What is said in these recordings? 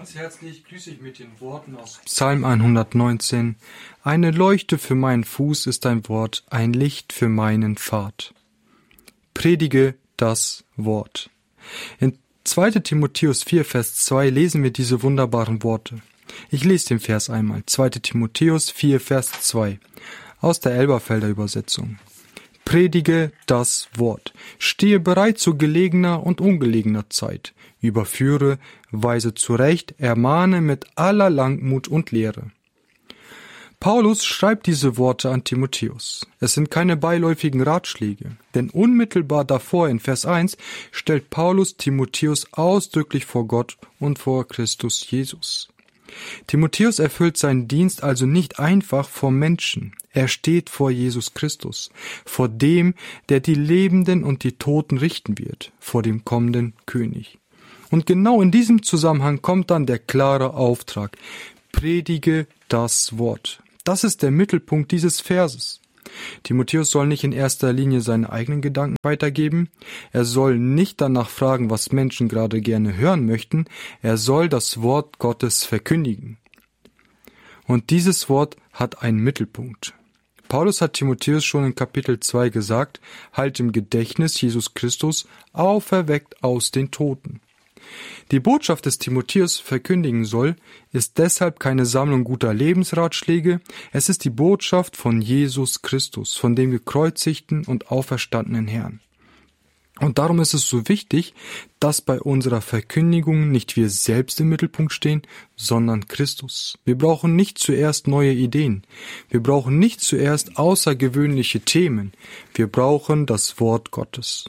Ganz herzlich grüße ich mit den Worten aus Psalm 119. Eine Leuchte für meinen Fuß ist dein Wort, ein Licht für meinen Pfad. Predige das Wort. In 2. Timotheus 4, Vers 2 lesen wir diese wunderbaren Worte. Ich lese den Vers einmal. 2. Timotheus 4, Vers 2 aus der Elberfelder Übersetzung. Predige das Wort. Stehe bereit zu gelegener und ungelegener Zeit. Überführe, weise zurecht, ermahne mit aller Langmut und Lehre. Paulus schreibt diese Worte an Timotheus. Es sind keine beiläufigen Ratschläge, denn unmittelbar davor in Vers 1 stellt Paulus Timotheus ausdrücklich vor Gott und vor Christus Jesus. Timotheus erfüllt seinen Dienst also nicht einfach vor Menschen. Er steht vor Jesus Christus, vor dem, der die Lebenden und die Toten richten wird, vor dem kommenden König. Und genau in diesem Zusammenhang kommt dann der klare Auftrag: Predige das Wort. Das ist der Mittelpunkt dieses Verses. Timotheus soll nicht in erster Linie seine eigenen Gedanken weitergeben. Er soll nicht danach fragen, was Menschen gerade gerne hören möchten. Er soll das Wort Gottes verkündigen. Und dieses Wort hat einen Mittelpunkt. Paulus hat Timotheus schon in Kapitel 2 gesagt: Halt im Gedächtnis Jesus Christus, auferweckt aus den Toten. Die Botschaft des Timotheus verkündigen soll, ist deshalb keine Sammlung guter Lebensratschläge, es ist die Botschaft von Jesus Christus, von dem gekreuzigten und auferstandenen Herrn. Und darum ist es so wichtig, dass bei unserer Verkündigung nicht wir selbst im Mittelpunkt stehen, sondern Christus. Wir brauchen nicht zuerst neue Ideen, wir brauchen nicht zuerst außergewöhnliche Themen, wir brauchen das Wort Gottes.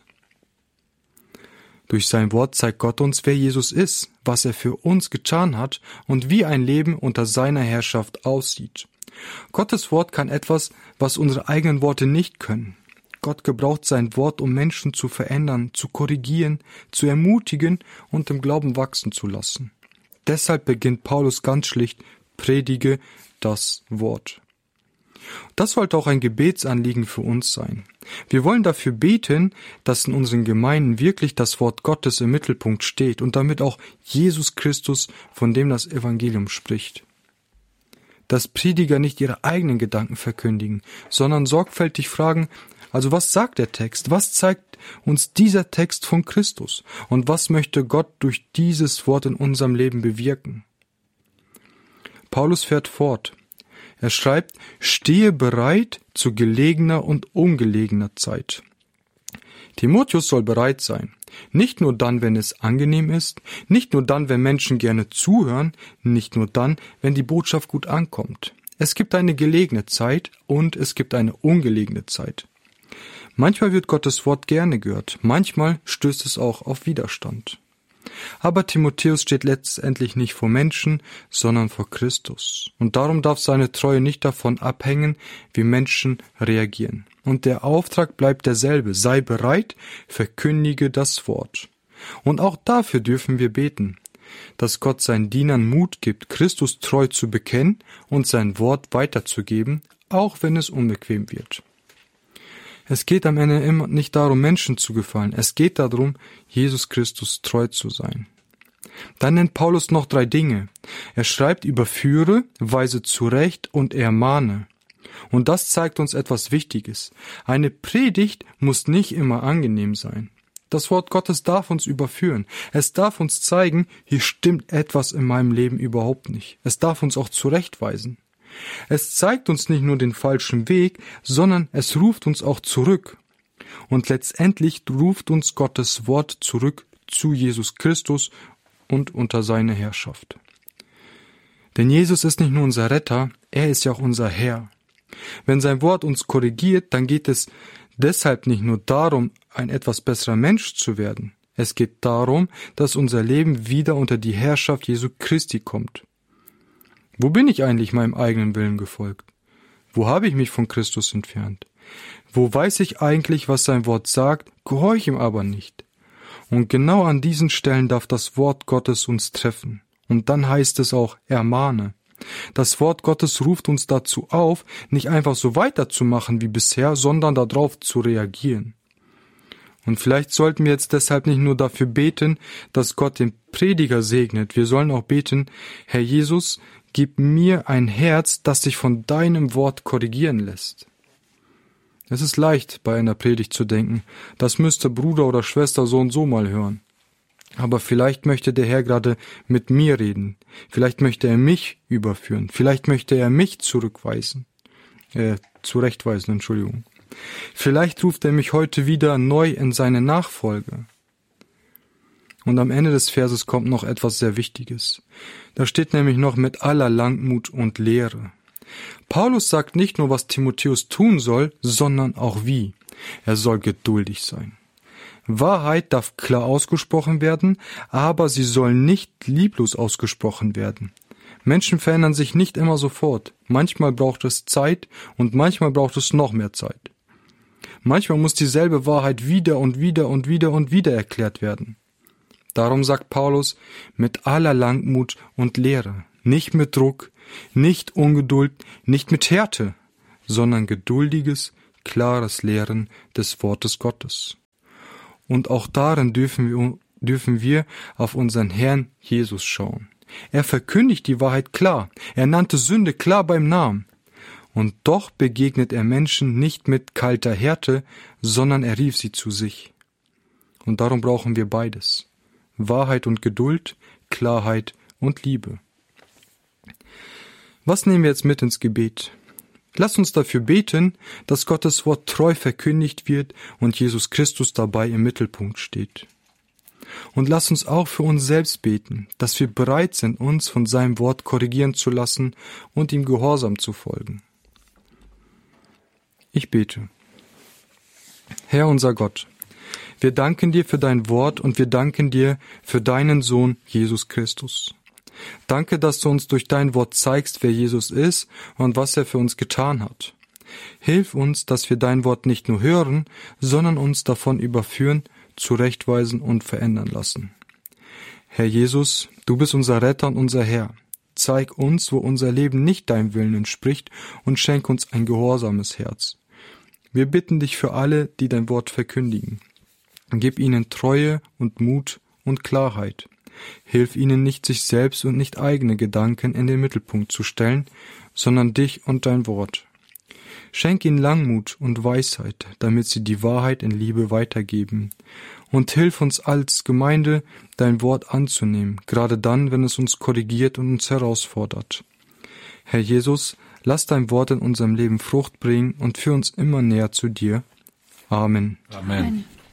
Durch sein Wort zeigt Gott uns, wer Jesus ist, was er für uns getan hat und wie ein Leben unter seiner Herrschaft aussieht. Gottes Wort kann etwas, was unsere eigenen Worte nicht können. Gott gebraucht sein Wort, um Menschen zu verändern, zu korrigieren, zu ermutigen und im Glauben wachsen zu lassen. Deshalb beginnt Paulus ganz schlicht: Predige das Wort. Das sollte auch ein Gebetsanliegen für uns sein. Wir wollen dafür beten, dass in unseren Gemeinden wirklich das Wort Gottes im Mittelpunkt steht und damit auch Jesus Christus, von dem das Evangelium spricht. Dass Prediger nicht ihre eigenen Gedanken verkündigen, sondern sorgfältig fragen: Also was sagt der Text? Was zeigt uns dieser Text von Christus? Und was möchte Gott durch dieses Wort in unserem Leben bewirken? Paulus fährt fort. Er schreibt: Stehe bereit zu gelegener und ungelegener Zeit. Timotheus soll bereit sein. Nicht nur dann, wenn es angenehm ist, nicht nur dann, wenn Menschen gerne zuhören, nicht nur dann, wenn die Botschaft gut ankommt. Es gibt eine gelegene Zeit und es gibt eine ungelegene Zeit. Manchmal wird Gottes Wort gerne gehört, manchmal stößt es auch auf Widerstand. Aber Timotheus steht letztendlich nicht vor Menschen, sondern vor Christus. Und darum darf seine Treue nicht davon abhängen, wie Menschen reagieren. Und der Auftrag bleibt derselbe: Sei bereit, verkündige das Wort. Und auch dafür dürfen wir beten, dass Gott seinen Dienern Mut gibt, Christus treu zu bekennen und sein Wort weiterzugeben, auch wenn es unbequem wird. Es geht am Ende immer nicht darum, Menschen zu gefallen. Es geht darum, Jesus Christus treu zu sein. Dann nennt Paulus noch 3 Dinge. Er schreibt: Überführe, weise zurecht und ermahne. Und das zeigt uns etwas Wichtiges. Eine Predigt muss nicht immer angenehm sein. Das Wort Gottes darf uns überführen. Es darf uns zeigen, hier stimmt etwas in meinem Leben überhaupt nicht. Es darf uns auch zurechtweisen. Es zeigt uns nicht nur den falschen Weg, sondern es ruft uns auch zurück. Und letztendlich ruft uns Gottes Wort zurück zu Jesus Christus und unter seine Herrschaft. Denn Jesus ist nicht nur unser Retter, er ist ja auch unser Herr. Wenn sein Wort uns korrigiert, dann geht es deshalb nicht nur darum, ein etwas besserer Mensch zu werden. Es geht darum, dass unser Leben wieder unter die Herrschaft Jesu Christi kommt. Wo bin ich eigentlich meinem eigenen Willen gefolgt? Wo habe ich mich von Christus entfernt? Wo weiß ich eigentlich, was sein Wort sagt, gehorche ihm aber nicht? Und genau an diesen Stellen darf das Wort Gottes uns treffen. Und dann heißt es auch: Ermahne. Das Wort Gottes ruft uns dazu auf, nicht einfach so weiterzumachen wie bisher, sondern darauf zu reagieren. Und vielleicht sollten wir jetzt deshalb nicht nur dafür beten, dass Gott den Prediger segnet. Wir sollen auch beten, Herr Jesus, gib mir ein Herz, das sich von deinem Wort korrigieren lässt. Es ist leicht, bei einer Predigt zu denken, das müsste Bruder oder Schwester so und so mal hören. Aber vielleicht möchte der Herr gerade mit mir reden. Vielleicht möchte er mich überführen. Vielleicht möchte er mich zurechtweisen. Vielleicht ruft er mich heute wieder neu in seine Nachfolge. Und am Ende des Verses kommt noch etwas sehr Wichtiges. Da steht nämlich noch mit aller Langmut und Lehre. Paulus sagt nicht nur, was Timotheus tun soll, sondern auch wie. Er soll geduldig sein. Wahrheit darf klar ausgesprochen werden, aber sie soll nicht lieblos ausgesprochen werden. Menschen verändern sich nicht immer sofort. Manchmal braucht es Zeit und manchmal braucht es noch mehr Zeit. Manchmal muss dieselbe Wahrheit wieder und wieder und wieder und wieder erklärt werden. Darum sagt Paulus, mit aller Langmut und Lehre, nicht mit Druck, nicht Ungeduld, nicht mit Härte, sondern geduldiges, klares Lehren des Wortes Gottes. Und auch darin dürfen wir auf unseren Herrn Jesus schauen. Er verkündigt die Wahrheit klar. Er nannte Sünde klar beim Namen. Und doch begegnet er Menschen nicht mit kalter Härte, sondern er rief sie zu sich. Und darum brauchen wir beides. Wahrheit und Geduld, Klarheit und Liebe. Was nehmen wir jetzt mit ins Gebet? Lass uns dafür beten, dass Gottes Wort treu verkündigt wird und Jesus Christus dabei im Mittelpunkt steht. Und lass uns auch für uns selbst beten, dass wir bereit sind, uns von seinem Wort korrigieren zu lassen und ihm gehorsam zu folgen. Ich bete. Herr unser Gott, wir danken dir für dein Wort und wir danken dir für deinen Sohn Jesus Christus. Danke, dass du uns durch dein Wort zeigst, wer Jesus ist und was er für uns getan hat. Hilf uns, dass wir dein Wort nicht nur hören, sondern uns davon überführen, zurechtweisen und verändern lassen. Herr Jesus, du bist unser Retter und unser Herr. Zeig uns, wo unser Leben nicht deinem Willen entspricht und schenk uns ein gehorsames Herz. Wir bitten dich für alle, die dein Wort verkündigen. Gib ihnen Treue und Mut und Klarheit. Hilf ihnen nicht, sich selbst und nicht eigene Gedanken in den Mittelpunkt zu stellen, sondern dich und dein Wort. Schenk ihnen Langmut und Weisheit, damit sie die Wahrheit in Liebe weitergeben. Und hilf uns als Gemeinde, dein Wort anzunehmen, gerade dann, wenn es uns korrigiert und uns herausfordert. Herr Jesus, lass dein Wort in unserem Leben Frucht bringen und führ uns immer näher zu dir. Amen. Amen.